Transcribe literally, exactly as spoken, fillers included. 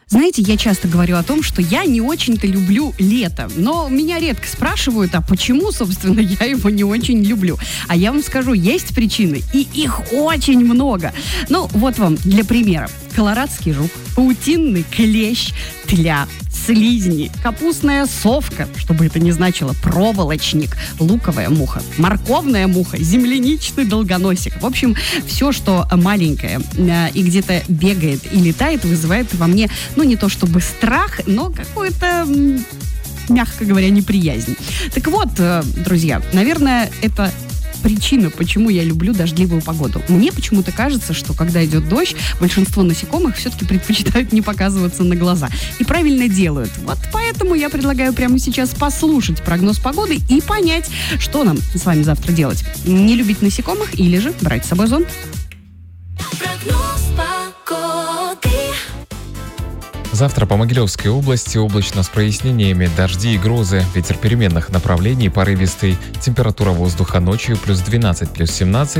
Знаете, я часто говорю о том, что я не очень-то люблю лето, но меня редко спрашивают, а почему, собственно, я его не очень люблю. А я вам скажу, есть причины, и их очень много. Ну, вот вам для примера. Колорадский жук, паутинный клещ, тля, слизни, капустная совка, чтобы это не значило, проволочник, луковая муха, морковная муха, земляничный долгоносик. В общем, все, что маленькое э, и где-то бегает и летает, вызывает во мне, ну, не то чтобы страх, но какую-то, м, мягко говоря, неприязнь. Так вот, э, друзья, наверное, это причина, почему я люблю дождливую погоду. Мне почему-то кажется, что когда идет дождь, большинство насекомых все-таки предпочитают не показываться на глаза. И правильно делают. Вот поэтому я предлагаю прямо сейчас послушать прогноз погоды и понять, что нам с вами завтра делать. Не любить насекомых или же брать с собой зонт. Прогноз погоды. Завтра по Могилевской области облачно с прояснениями, дожди и грозы, ветер переменных направлений, порывистый, температура воздуха ночью плюс двенадцать, плюс семнадцать.